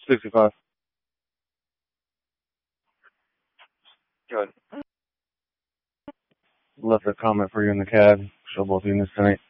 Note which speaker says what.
Speaker 1: 65. Good. Left a comment for you in the cab. Show both units tonight.